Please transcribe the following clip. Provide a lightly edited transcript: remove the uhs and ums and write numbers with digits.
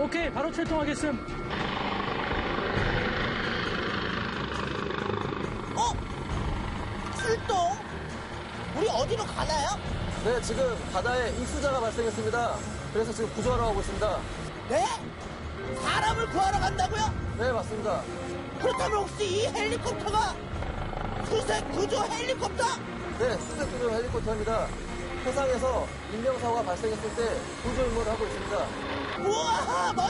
오케이, 바로 출동하겠음. 출동? 우리 어디로 가나요? 네, 지금 바다에 익수자가 발생했습니다. 그래서 지금 구조하러 가고 있습니다. 네? 사람을 구하러 간다고요? 네, 맞습니다. 그렇다면 혹시 이 헬리콥터가 수색 구조 헬리콥터? 네, 수색 구조 헬리콥터입니다. 해상에서 인명사고가 발생했을 때 구조 임무를 하고 있습니다. 우와!